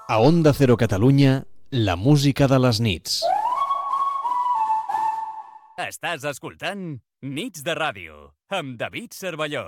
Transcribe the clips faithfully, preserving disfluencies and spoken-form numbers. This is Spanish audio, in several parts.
A Onda Cero Catalunya, la música de les nits. Estàs escoltant Nits de Ràdio, amb David Cervelló.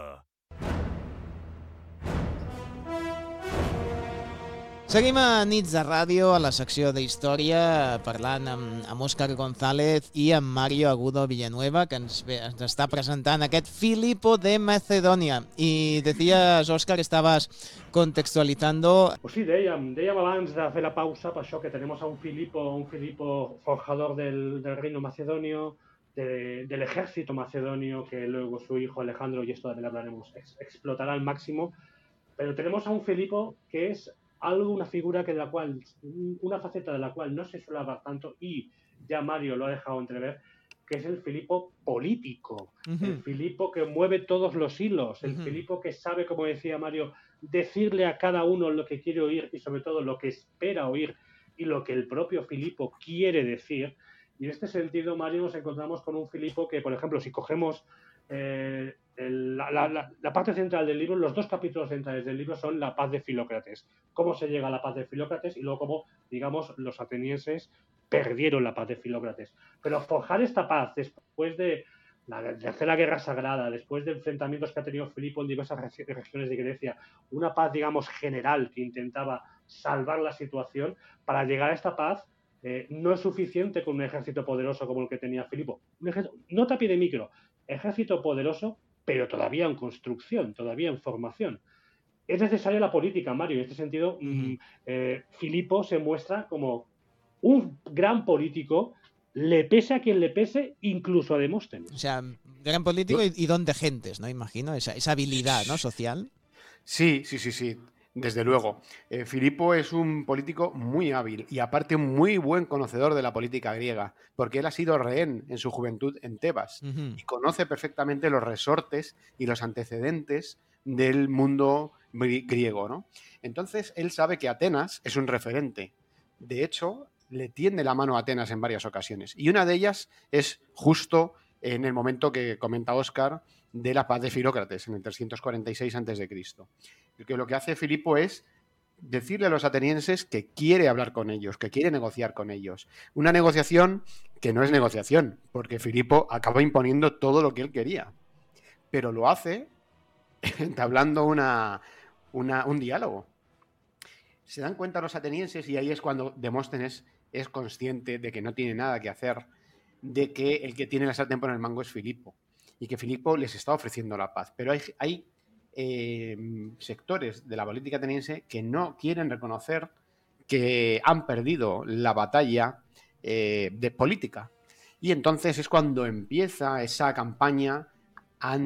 Seguim a Nits de Ràdio, a la secció d'Història, parlant amb, amb Óscar González i amb Mario Agudo Villanueva, que ens, ve, ens està presentant aquest Filipo de Macedonia. I decías, Óscar, estabas contextualizando... Pues sí, dèiem, dèiem abans de fer la pausa, per això que tenemos a un Filipo, un Filipo forjador del, del reino macedonio, de, del ejército macedonio, que luego su hijo Alejandro, y esto también hablaremos, ex, explotará al máximo. Pero tenemos a un Filipo que es algo, una figura que de la cual, una faceta de la cual no se suele hablar tanto, y ya Mario lo ha dejado entrever, que es el Filipo político, uh-huh. El Filipo que mueve todos los hilos, el uh-huh. Filipo que sabe, como decía Mario, decirle a cada uno lo que quiere oír y sobre todo lo que espera oír y lo que el propio Filipo quiere decir. Y en este sentido, Mario, nos encontramos con un Filipo que, por ejemplo, si cogemos eh, el, la, la, la parte central del libro, los dos capítulos centrales del libro son la paz de Filócrates, cómo se llega a la paz de Filócrates y luego cómo, digamos, los atenienses perdieron la paz de Filócrates. Pero forjar esta paz después de la tercera guerra sagrada, después de enfrentamientos que ha tenido Filipo en diversas regiones de Grecia, una paz, digamos, general que intentaba salvar la situación, para llegar a esta paz eh, no es suficiente con un ejército poderoso como el que tenía Filipo. Un ejército, nota a pie de micro, ejército poderoso, pero todavía en construcción, todavía en formación. Es necesaria la política, Mario. En este sentido, uh-huh. eh, Filipo se muestra como un gran político, le pese a quien le pese, incluso a Demóstenes. O sea, gran político y, y don de gentes, ¿no? Imagino, esa, esa habilidad, ¿no? Social. Sí, sí, sí, sí. Desde luego. Eh, Filipo es un político muy hábil y aparte un muy buen conocedor de la política griega, porque él ha sido rehén en su juventud en Tebas uh-huh. y conoce perfectamente los resortes y los antecedentes del mundo griego, ¿no? Entonces, él sabe que Atenas es un referente. De hecho, le tiende la mano a Atenas en varias ocasiones. Y una de ellas es justo en el momento que comenta Óscar de la paz de Filócrates, en el trescientos cuarenta y seis antes de Cristo. Que lo que hace Filipo es decirle a los atenienses que quiere hablar con ellos, que quiere negociar con ellos. Una negociación que no es negociación, porque Filipo acaba imponiendo todo lo que él quería. Pero lo hace entablando una, una, un diálogo. Se dan cuenta los atenienses y ahí es cuando Demóstenes es consciente de que no tiene nada que hacer, de que el que tiene la sartén por el mango es Filipo y que Filipo les está ofreciendo la paz. Pero hay, hay eh, sectores de la política ateniense que no quieren reconocer que han perdido la batalla eh, de política. Y entonces es cuando empieza esa campaña